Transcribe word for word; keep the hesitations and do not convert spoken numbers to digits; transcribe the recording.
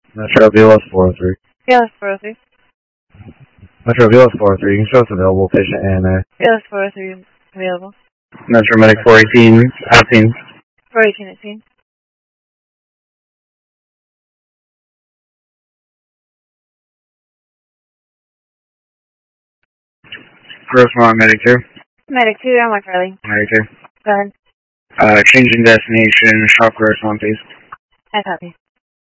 Metro B L S four oh three. B L S four oh three. Metro B L S four oh three, you can show us available patient A N A. B L S four oh three available. Metro Medic four eighteen, eighteen. four eighteen eighteen. Grossmont Medic two. Medic two, I'm with Carly. Medic two. Go ahead. Uh, changing destination, shop Grossmont, please. I copy.